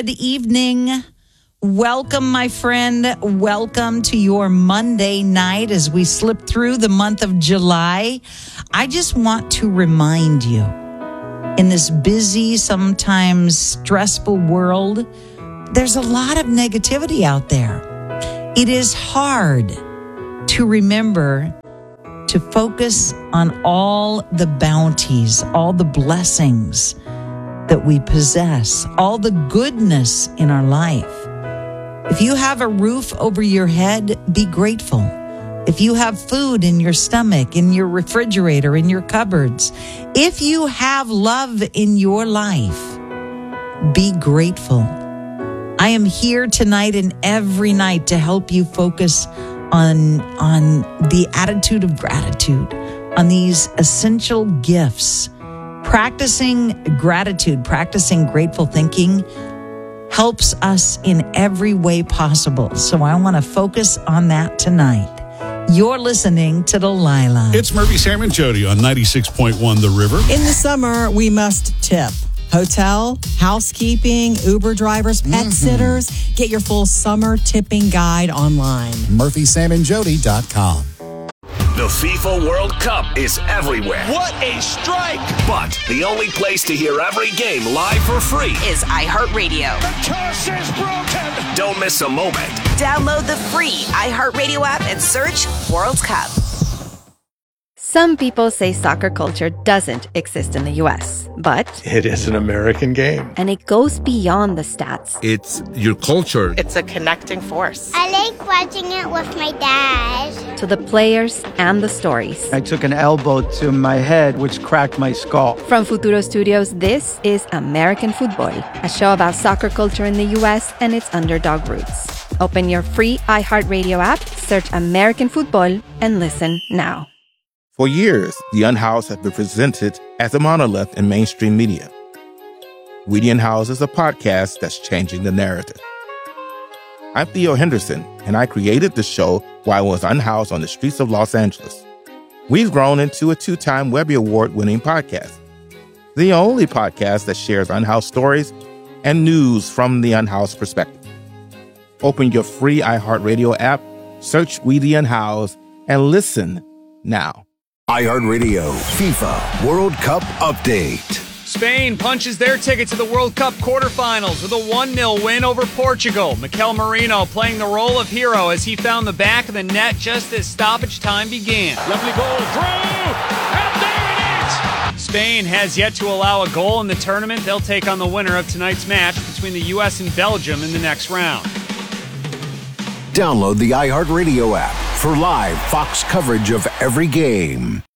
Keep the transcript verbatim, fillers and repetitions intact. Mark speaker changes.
Speaker 1: Good evening. Welcome, my friend. Welcome to your Monday night as we slip through the month of July. I just want to remind you, in this busy, sometimes stressful world, there's a lot of negativity out there. It is hard to remember to focus on all the bounties, all the blessings that we possess, all the goodness in our life. If you have a roof over your head, be grateful. If you have food in your stomach, in your refrigerator, in your cupboards, if you have love in your life, be grateful. I am here tonight and every night to help you focus on, on the attitude of gratitude, on these essential gifts. Practicing gratitude, practicing grateful thinking helps us in every way possible. So I want to focus on that tonight. You're listening to Delilah.
Speaker 2: It's Murphy, Sam, and Jody on ninety-six point one The River.
Speaker 3: In the summer, we must tip. Hotel, housekeeping, Uber drivers, pet mm-hmm. sitters. Get your full summer tipping guide online.
Speaker 4: Murphy Sam and Jody dot com.
Speaker 5: The FIFA World Cup is everywhere.
Speaker 6: What a strike!
Speaker 5: But the only place to hear every game live for free
Speaker 7: is iHeartRadio.
Speaker 6: The curse is broken!
Speaker 5: Don't miss a moment.
Speaker 7: Download the free iHeartRadio app and search World Cup.
Speaker 8: Some people say soccer culture doesn't exist in the U S, but
Speaker 9: it is an American game.
Speaker 8: And it goes beyond the stats.
Speaker 10: It's your culture.
Speaker 11: It's a connecting force.
Speaker 12: I like watching it with my dad.
Speaker 8: To the players and the stories.
Speaker 13: I took an elbow to my head, which cracked my skull.
Speaker 8: From Futuro Studios, this is American Football, a show about soccer culture in the U S and its underdog roots. Open your free iHeartRadio app, search American Football, and listen now.
Speaker 10: For years, The Unhoused has been presented as a monolith in mainstream media. We The Unhoused is a podcast that's changing the narrative. I'm Theo Henderson, and I created the show while I was unhoused on the streets of Los Angeles. We've grown into a two-time Webby Award-winning podcast, the only podcast that shares unhoused stories and news from the unhoused perspective. Open your free iHeartRadio app, search We The Unhoused, and listen now.
Speaker 5: iHeartRadio FIFA World Cup Update.
Speaker 14: Spain punches their ticket to the World Cup quarterfinals with a one nil win over Portugal. Mikel Merino playing the role of hero as he found the back of the net just as stoppage time began.
Speaker 6: Lovely goal through, and there it is!
Speaker 14: Spain has yet to allow a goal in the tournament. They'll take on the winner of tonight's match between the U S and Belgium in the next round.
Speaker 5: Download the iHeartRadio app for live Fox coverage of every game.